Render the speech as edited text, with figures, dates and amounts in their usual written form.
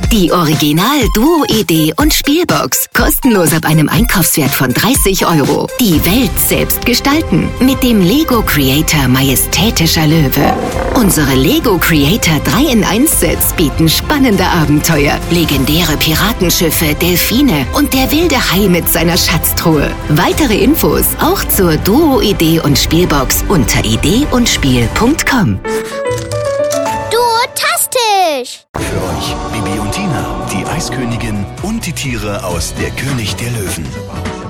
Die Original Duo Idee und Spielbox. Kostenlos ab einem Einkaufswert von 30 €. Die Welt selbst gestalten mit dem Lego Creator Majestätischer Löwe. Unsere Lego Creator 3-in-1-Sets bieten spannende Abenteuer, legendäre Piratenschiffe, Delfine und der wilde Hai mit seiner Schatztruhe. Weitere Infos auch zur Duo Idee und Spielbox unter ideeundspiel.com. Duotastisch! Für euch Bibi und Tina, die Eiskönigin und die Tiere aus Der König der Löwen.